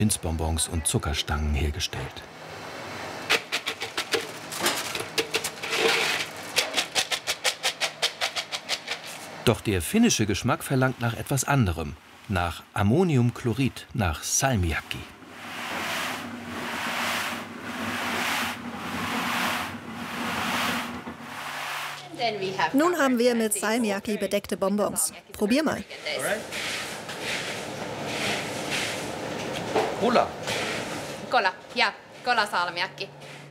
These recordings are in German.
Minzbonbons und Zuckerstangen hergestellt. Doch der finnische Geschmack verlangt nach etwas anderem, nach Ammoniumchlorid, nach Salmiakki. Nun haben wir mit Salmiakki bedeckte Bonbons. Probier mal. Cola. Cola, ja, Cola salmiakki.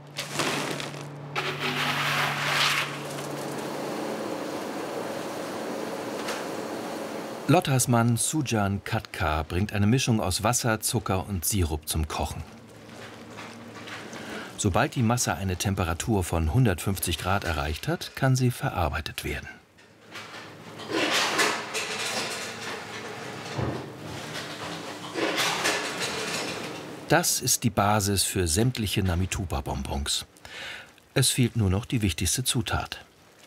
Lottas Mann Sujan Katka bringt eine Mischung aus Wasser, Zucker und Sirup zum Kochen. Sobald die Masse eine Temperatur von 150 Grad erreicht hat, kann sie verarbeitet werden. Das ist die Basis für sämtliche Namitupa-Bonbons. Es fehlt nur noch die wichtigste Zutat.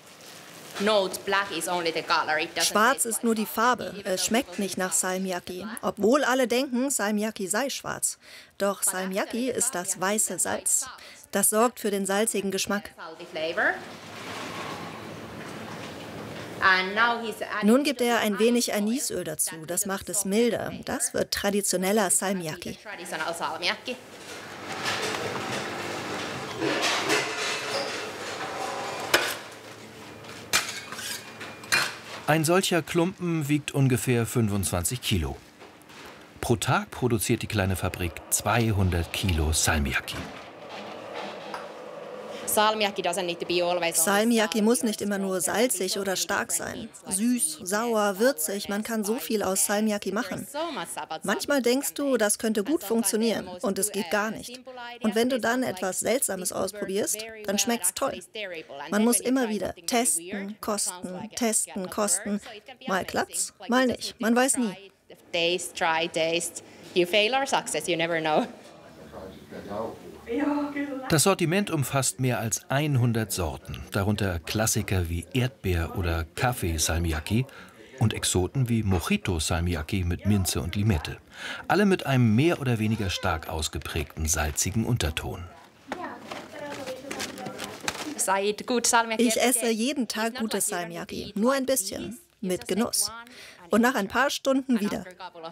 Schwarz ist nur die Farbe. Es schmeckt nicht nach Salmiakki. Obwohl alle denken, Salmiakki sei schwarz. Doch Salmiakki ist das weiße Salz. Das sorgt für den salzigen Geschmack. Nun gibt er ein wenig Anisöl dazu. Das macht es milder. Das wird traditioneller Salmiakki. Ein solcher Klumpen wiegt ungefähr 25 Kilo. Pro Tag produziert die kleine Fabrik 200 Kilo Salmiakki. Salmiakki muss nicht immer nur salzig oder stark sein. Süß, sauer, würzig, man kann so viel aus Salmiakki machen. Manchmal denkst du, das könnte gut funktionieren und es geht gar nicht. Und wenn du dann etwas Seltsames ausprobierst, dann schmeckt's toll. Man muss immer wieder testen, kosten, testen, kosten. Mal klappt's, mal nicht. Man weiß nie. Das Sortiment umfasst mehr als 100 Sorten, darunter Klassiker wie Erdbeer- oder Kaffee-Salmiakki und Exoten wie Mojito-Salmiakki mit Minze und Limette. Alle mit einem mehr oder weniger stark ausgeprägten salzigen Unterton. Ich esse jeden Tag gutes Salmiakki, nur ein bisschen, mit Genuss. Und nach ein paar Stunden wieder.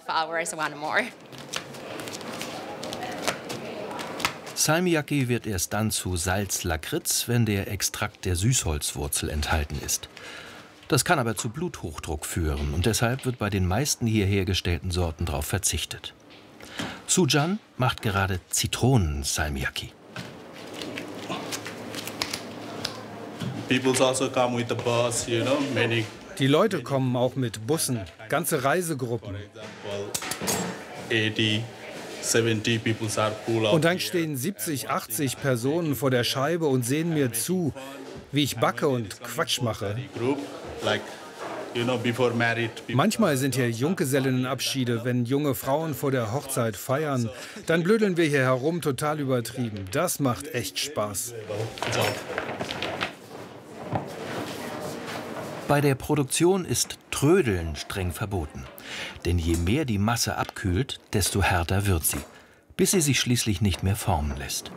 Salmiakki wird erst dann zu Salz-Lakritz, wenn der Extrakt der Süßholzwurzel enthalten ist. Das kann aber zu Bluthochdruck führen und deshalb wird bei den meisten hier hergestellten Sorten darauf verzichtet. Sujan macht gerade Zitronen-Salmiakki. Die Leute kommen auch mit Bussen, ganze Reisegruppen. Und dann stehen 70, 80 Personen vor der Scheibe und sehen mir zu, wie ich backe und Quatsch mache. Manchmal sind hier Junggesellinnenabschiede, wenn junge Frauen vor der Hochzeit feiern. Dann blödeln wir hier herum, total übertrieben. Das macht echt Spaß. Bei der Produktion ist Trödeln streng verboten. Denn je mehr die Masse abkühlt, desto härter wird sie, bis sie sich schließlich nicht mehr formen lässt.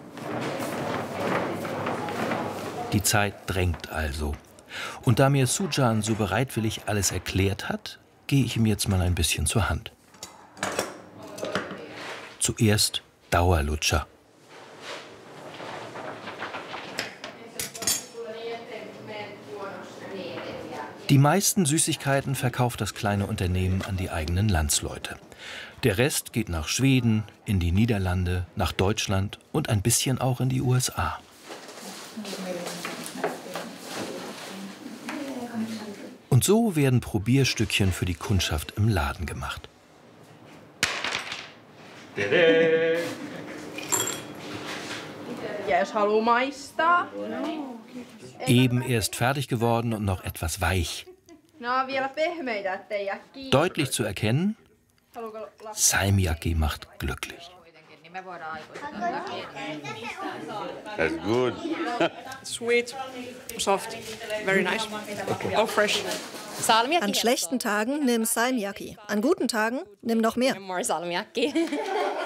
Die Zeit drängt also. Und da mir Sujan so bereitwillig alles erklärt hat, gehe ich ihm jetzt mal ein bisschen zur Hand. Zuerst Dauerlutscher. Die meisten Süßigkeiten verkauft das kleine Unternehmen an die eigenen Landsleute. Der Rest geht nach Schweden, in die Niederlande, nach Deutschland und ein bisschen auch in die USA. Und so werden Probierstückchen für die Kundschaft im Laden gemacht. Eben erst fertig geworden und noch etwas weich. Deutlich zu erkennen, Salmiakki macht glücklich. That's good. Sweet, soft, very nice. All fresh. An schlechten Tagen nimm Salmiakki. An guten Tagen nimm noch mehr. More salmiakki.